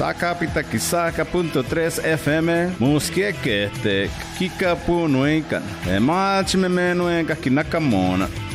Sacapita Kisaka.3 FM, Muskiekete, Kikapu Nuikan, Emachime Menuenka Kinakamona.